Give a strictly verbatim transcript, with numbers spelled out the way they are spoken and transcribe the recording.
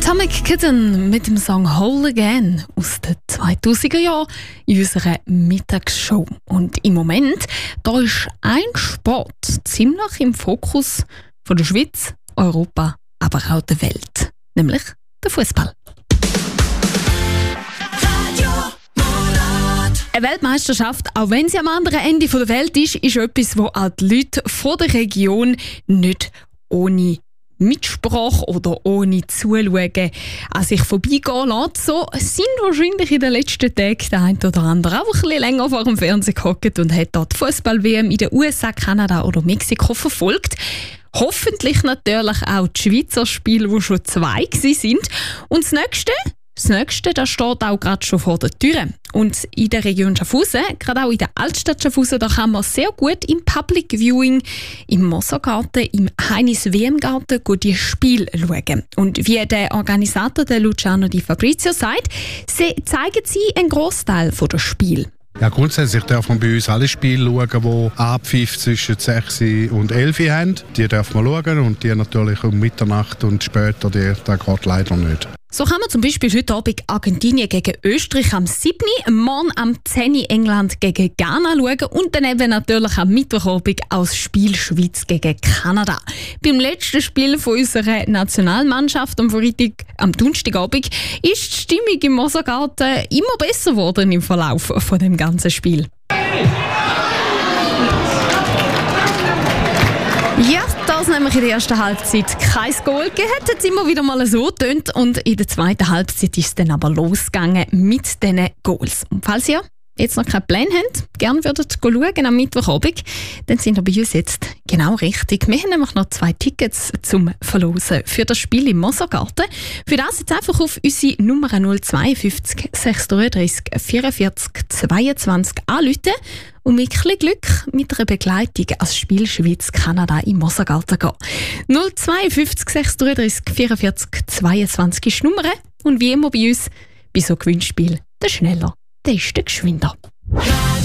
Atomic Kitten mit dem Song Whole Again aus den zweitausender Jahren in unserer Mittagsshow. Und im Moment, da ist ein Sport ziemlich im Fokus von der Schweiz, Europa, aber auch der Welt, nämlich der Fußball. Eine Weltmeisterschaft, auch wenn sie am anderen Ende der Welt ist, ist etwas, wo auch die Leute von der Region nicht ohne Mitsprache oder ohne Zuschauen an sich vorbeigehen lässt. So sind wahrscheinlich in den letzten Tagen der eine oder andere auch ein bisschen länger vor dem Fernsehen gehockt und hat dort die Fußball-W M in den U S A, Kanada oder Mexiko verfolgt. Hoffentlich natürlich auch die Schweizer Spiele, die schon zwei waren. Und das nächste, das nächste, das steht auch gerade schon vor der Tür. Und in der Region Schaffhausen, gerade auch in der Altstadt Schaffhausen, da kann man sehr gut im Public Viewing, im Mosergarten, im Heinis-W M-Garten die Spiele schauen. Und wie der Organisator, der Luciano Di Fabrizio, sagt, sie zeigen sie einen Grossteil der Spiele. Ja, grundsätzlich darf man bei uns alle Spiele schauen, die Abpfiff zwischen sechs und elf haben. Die darf man schauen und die natürlich um Mitternacht und später, die, die geht leider nicht. So kann man zum Beispiel heute Abend Argentinien gegen Österreich am siebten, morgen am zehnten England gegen Ghana schauen und dann eben natürlich am Mittwochabend auch das Spiel Schweiz gegen Kanada. Beim letzten Spiel von unserer Nationalmannschaft am Freitag, am Donnerstagabend, ist die Stimmung im Mosergarten immer besser geworden im Verlauf von dem ganzen Spiel. Ja, das nämlich in der ersten Halbzeit kein Goal gegeben hat, hat es immer wieder mal so getönt und in der zweiten Halbzeit ist es dann aber losgegangen mit diesen Goals. Und falls ihr jetzt noch keinen Plan habt, gerne würdet schauen am Mittwochabend, dann sind wir bei uns jetzt genau richtig. Wir haben nämlich noch zwei Tickets zum Verlosen für das Spiel im Mosergarten. Für das jetzt einfach auf unsere Nummer null zwei fünf sechs drei drei vier vier zwei zwei anrufen und mit ein bisschen Glück mit einer Begleitung als Spiel Schweiz-Kanada im Mosergarten gehen. null zwei fünf sechs drei drei vier vier zwei zwei ist die Nummer und wie immer bei uns, bei so Gewinnspiel, der schneller, der ist der geschwinder.